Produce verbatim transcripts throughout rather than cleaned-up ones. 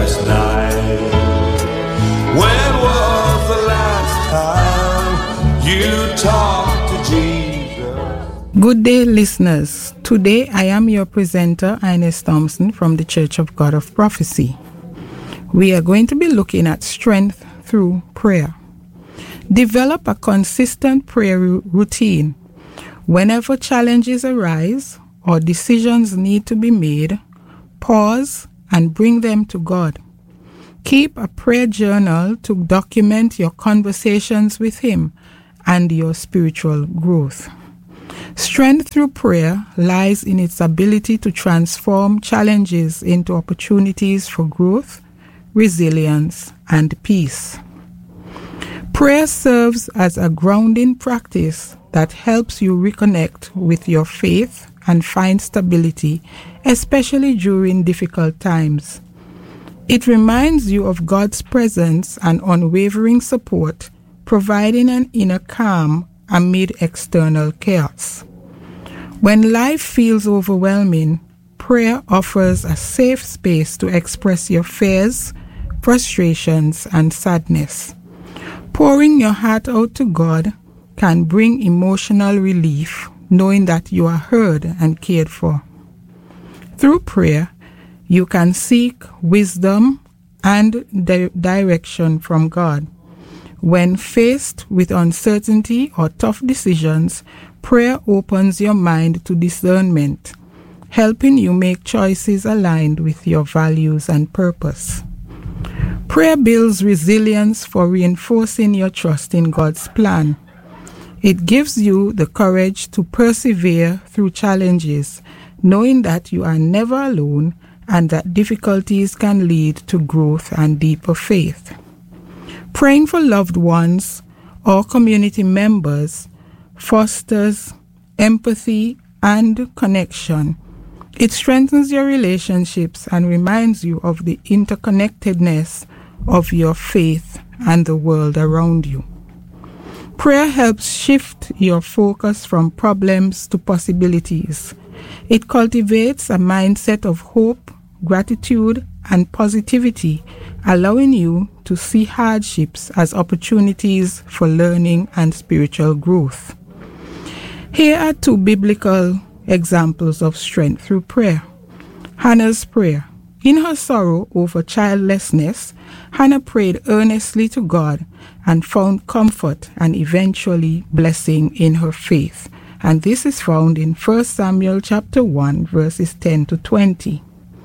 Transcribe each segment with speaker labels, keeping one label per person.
Speaker 1: last night? When was the last time you talked to Jesus?
Speaker 2: Good day, listeners. Today I am your presenter, Ines Thompson from the Church of God of Prophecy. We are going to be looking at strength through prayer. Develop a consistent prayer routine. Whenever challenges arise or decisions need to be made, pause and bring them to God. Keep a prayer journal to document your conversations with Him and your spiritual growth. Strength through prayer lies in its ability to transform challenges into opportunities for growth, resilience, and peace. Prayer serves as a grounding practice that helps you reconnect with your faith and find stability, especially during difficult times. It reminds you of God's presence and unwavering support, providing an inner calm amid external chaos. When life feels overwhelming, prayer offers a safe space to express your fears, frustrations, and sadness. Pouring your heart out to God can bring emotional relief, knowing that you are heard and cared for. Through prayer, you can seek wisdom and di- direction from God. When faced with uncertainty or tough decisions, prayer opens your mind to discernment, helping you make choices aligned with your values and purpose. Prayer builds resilience for reinforcing your trust in God's plan. It gives you the courage to persevere through challenges, knowing that you are never alone and that difficulties can lead to growth and deeper faith. Praying for loved ones or community members fosters empathy and connection. It strengthens your relationships and reminds you of the interconnectedness of your faith and the world around you. Prayer helps shift your focus from problems to possibilities. It cultivates a mindset of hope, gratitude, and positivity, allowing you to see hardships as opportunities for learning and spiritual growth. Here are two biblical examples of strength through prayer. Hannah's prayer. In her sorrow over childlessness, Hannah prayed earnestly to God and found comfort and eventually blessing in her faith. And this is found in First Samuel chapter one, verses ten to twenty.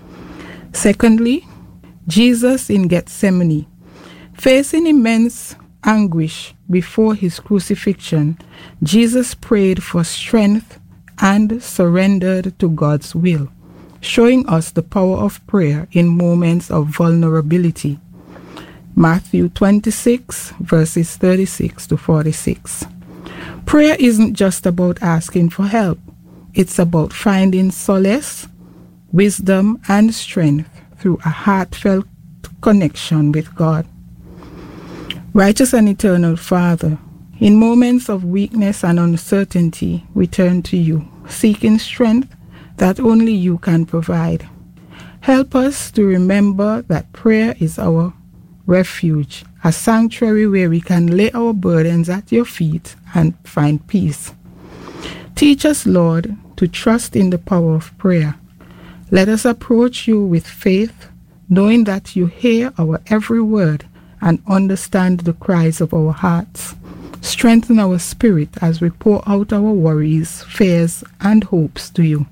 Speaker 2: Secondly, Jesus in Gethsemane. Facing immense anguish before his crucifixion, Jesus prayed for strength and surrendered to God's will, showing us the power of prayer in moments of vulnerability. Matthew twenty-six, verses thirty-six to forty-six. Prayer isn't just about asking for help. It's about finding solace, wisdom, and strength through a heartfelt connection with God. Righteous and eternal Father, in moments of weakness and uncertainty, we turn to you, seeking strength that only you can provide. Help us to remember that prayer is our refuge, a sanctuary where we can lay our burdens at your feet and find peace. Teach us, Lord, to trust in the power of prayer. Let us approach you with faith, knowing that you hear our every word and understand the cries of our hearts. Strengthen our spirit as we pour out our worries, fears, and hopes to you.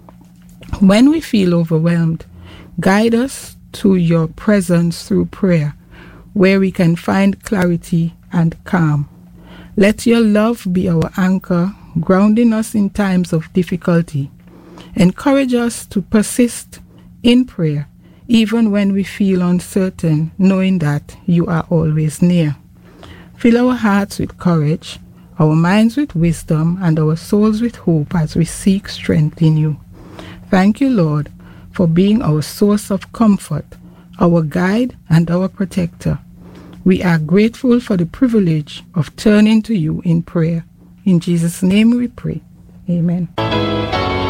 Speaker 2: When we feel overwhelmed, guide us to your presence through prayer, where we can find clarity and calm. Let your love be our anchor, grounding us in times of difficulty. Encourage us to persist in prayer, even when we feel uncertain, knowing that you are always near. Fill our hearts with courage, our minds with wisdom, and our souls with hope as we seek strength in you. Thank you, Lord, for being our source of comfort, our guide, and our protector. We are grateful for the privilege of turning to you in prayer. In Jesus' name we pray. Amen.